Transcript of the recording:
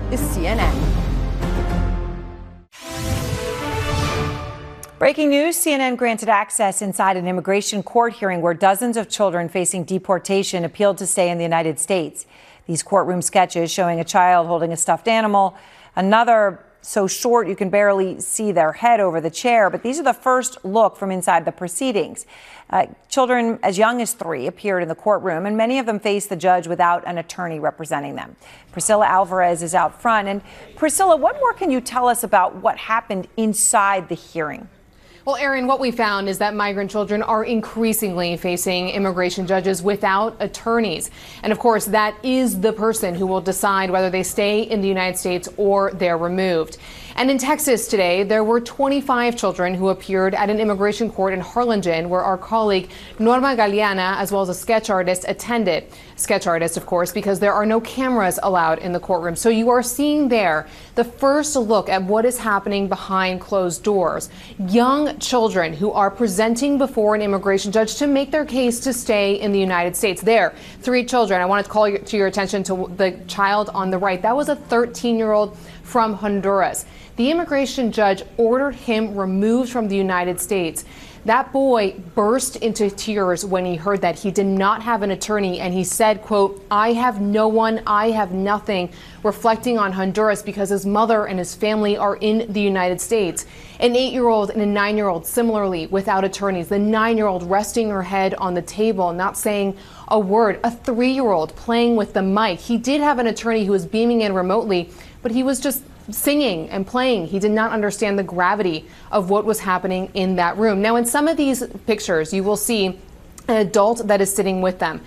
is CNN. Breaking news, CNN granted access inside an immigration court hearing where dozens of children facing deportation appealed to stay in the United States. These courtroom sketches showing a child holding a stuffed animal, another so short you can barely see their head over the chair. But these are the first look from inside the proceedings. Children as young as 3 appeared in the courtroom, and many of them faced the judge without an attorney representing them. Priscilla Alvarez is out front. And Priscilla, what more can you tell us about what happened inside the hearing? Well, Erin, what we found is that migrant children are increasingly facing immigration judges without attorneys. And of course, that is the person who will decide whether they stay in the United States or they're removed. And in Texas today, there were 25 children who appeared at an immigration court in Harlingen, where our colleague Norma Galeana, as well as a sketch artist, attended. Sketch artist, of course, because there are no cameras allowed in the courtroom. So you are seeing there the first look at what is happening behind closed doors. Young children who are presenting before an immigration judge to make their case to stay in the United States. There, 3 children. I want to call to your attention to the child on the right. That was a 13-year-old from Honduras. The immigration judge ordered him removed from the United States. That boy burst into tears when he heard that. He did not have an attorney, and he said, quote, "I have no one, I have nothing," reflecting on Honduras because his mother and his family are in the United States. An 8-year-old and a 9-year-old similarly without attorneys. The 9-year-old resting her head on the table, not saying a word. A 3-year-old playing with the mic. He did have an attorney who was beaming in remotely, but he was just singing and playing. He did not understand the gravity of what was happening in that room. Now, in some of these pictures, you will see an adult that is sitting with them.